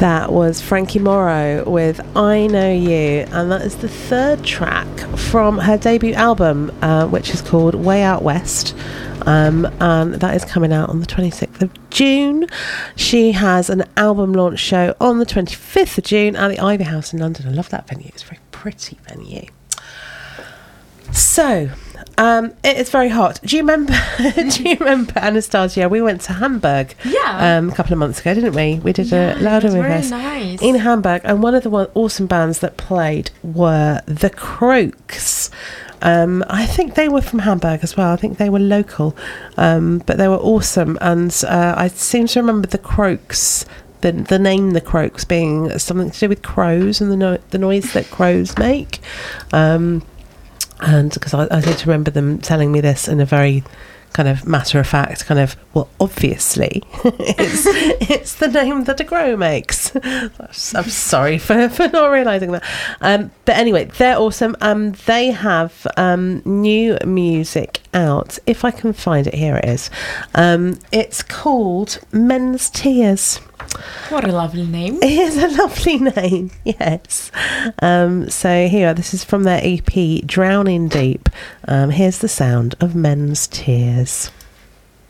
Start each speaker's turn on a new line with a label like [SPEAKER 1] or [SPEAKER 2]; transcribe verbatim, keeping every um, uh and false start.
[SPEAKER 1] That was Frankie Morrow with I Know You, and that is the third track from her debut album, uh, which is called Way Out West. Um, and that is coming out on the twenty-sixth of June. She has an album launch show on the twenty-fifth of June at the Ivy House in London. I love that venue. It's a very pretty venue. So, um, it is very hot. Do you remember? do you remember Anastasia? We went to Hamburg.
[SPEAKER 2] Yeah.
[SPEAKER 1] Um, a couple of months ago, didn't we? We did
[SPEAKER 2] yeah,
[SPEAKER 1] a Louder
[SPEAKER 2] with
[SPEAKER 1] us
[SPEAKER 2] nice.
[SPEAKER 1] in Hamburg, and one of the one, awesome bands that played were the Croaks. Um, I think they were from Hamburg as well. I think they were local, um, but they were awesome. And uh, I seem to remember the Croaks. The, the name the Croaks being something to do with crows and the no- the noise that crows make. Um, and because I, I seem to remember them telling me this in a very kind of matter of fact, kind of, well, obviously, it's it's the name that a crow makes. I'm sorry for, for not realising that. Um, but anyway, they're awesome. Um, they have um, new music out. If I can find it, here it is. Um, it's called Men's Tears.
[SPEAKER 2] What a lovely name.
[SPEAKER 1] It is a lovely name, yes. Um, so here, this is from their E P, Drowning Deep. Um, here's the sound of Men's Tears.